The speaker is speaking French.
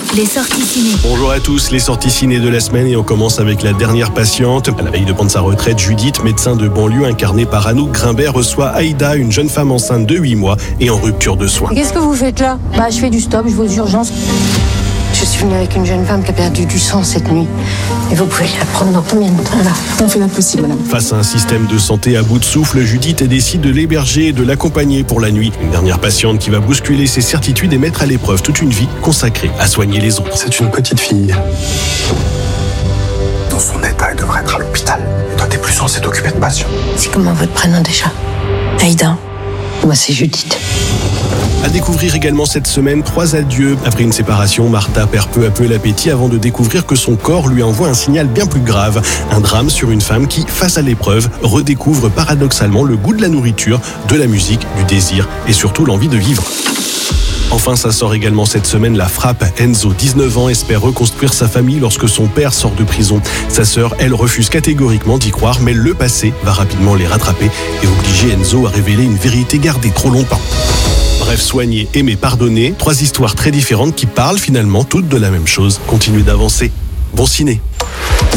Les sorties ciné. Bonjour à tous, les sorties ciné de la semaine et on commence avec la dernière patiente. À la veille de prendre sa retraite, Judith, médecin de banlieue incarnée par Anouk Grimbert, reçoit Aïda, une jeune femme enceinte de 8 mois et en rupture de soins. Qu'est-ce que vous faites là ? Je fais du stop, je vais aux urgences. Je suis venue avec une jeune femme qui a perdu du sang cette nuit. Et vous pouvez la prendre dans combien de temps là ? On fait notre possible, madame. Face à un système de santé à bout de souffle, Judith décide de l'héberger et de l'accompagner pour la nuit. Une dernière patiente qui va bousculer ses certitudes et mettre à l'épreuve toute une vie consacrée à soigner les autres. C'est une petite fille. Dans son état, elle devrait être à l'hôpital. Toi, t'es plus censé t'occuper de patients. C'est comment votre prénom déjà ? Aïda. Moi, c'est Judith. À découvrir également cette semaine 3 adieux. Après une séparation, Martha perd peu à peu l'appétit avant de découvrir que son corps lui envoie un signal bien plus grave. Un drame sur une femme qui, face à l'épreuve, redécouvre paradoxalement le goût de la nourriture, de la musique, du désir et surtout l'envie de vivre. Enfin, ça sort également cette semaine La Frappe. Enzo, 19 ans, espère reconstruire sa famille lorsque son père sort de prison. Sa sœur, elle, refuse catégoriquement d'y croire, mais le passé va rapidement les rattraper et obliger Enzo à révéler une vérité gardée trop longtemps. Bref, soigner, aimer, pardonner, 3 histoires très différentes qui parlent finalement toutes de la même chose. Continuez d'avancer. Bon ciné.